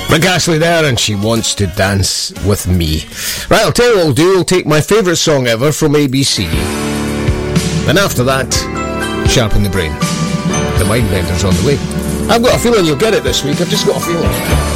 Rick Astley there, and She Wants to Dance With Me. Right, I'll tell you what I'll do. I'll take my favourite song ever from ABC. And after that, Sharpen the Brain. The Mindbender's on the way. I've got a feeling you'll get it this week. I've just got a feeling.